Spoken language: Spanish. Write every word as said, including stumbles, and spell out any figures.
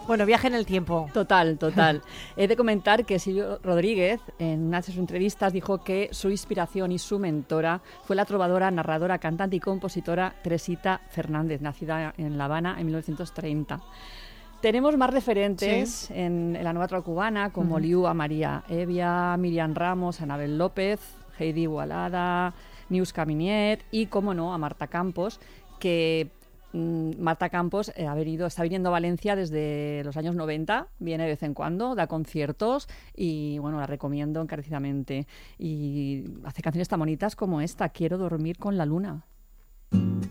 Bueno, viaje en el tiempo. Total, total. He de comentar que Silvio Rodríguez, en una de sus entrevistas, dijo que su inspiración y su mentora fue la trovadora, narradora, cantante y compositora Teresita Fernández, nacida en La Habana en mil novecientos treinta. Tenemos más referentes sí. en, en la nueva trova cubana, como uh-huh. Liu a María Evia, Miriam Ramos, Anabel López, Heidi Igualada, Neus Caminiet y, como no, a Marta Campos, que Marta Campos eh, ha venido, está viniendo a Valencia desde los años noventa, viene de vez en cuando, da conciertos y bueno, la recomiendo encarecidamente. Y hace canciones tan bonitas como esta, Quiero dormir con la luna.